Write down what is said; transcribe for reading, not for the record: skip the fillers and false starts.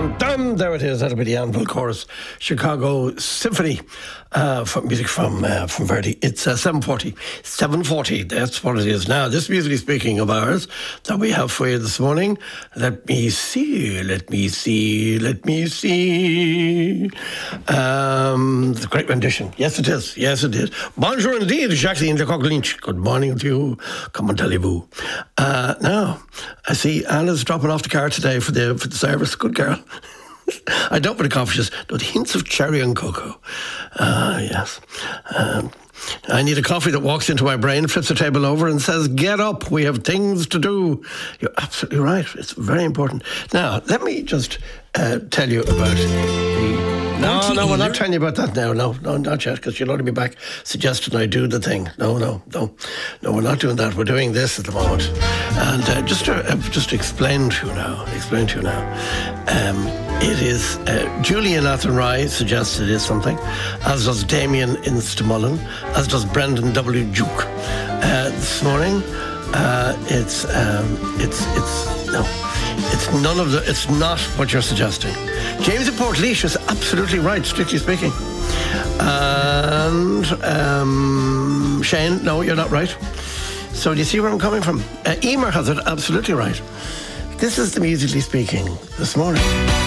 dun, dun. There it is. That'll be the Anvil Chorus, Chicago Symphony. Music from Verdi. It's 7:40. 7:40. That's what it is now. This Musically Speaking of ours that we have for you this morning. Let me see. The great rendition. Yes, it is. Yes, it is. Bonjour indeed, Jacqueline de Coquelinch. Good morning to you. Comment allez-vous? Now, I see Anna's dropping off the car today for the service. Good girl. I don't put a coffee, just the hints of cherry and cocoa. Yes. I need a coffee that walks into my brain, flips the table over and says, get up, we have things to do. You're absolutely right. It's very important. Now, let me just tell you about the... No, we're not telling you about that now. No, not yet, because you'll only be back suggesting I do the thing. No, we're not doing that. We're doing this at the moment. And just to explain to you now, it is Julian Athenry suggests it is something, as does Damien Instamullen, as does Brendan W. Duke. This morning, it's none of the. It's not what you're suggesting. James of Portlaoise is absolutely right, strictly speaking. And Shane, no, you're not right. So do you see where I'm coming from? Emer has it absolutely right. This is the Musically Speaking this morning.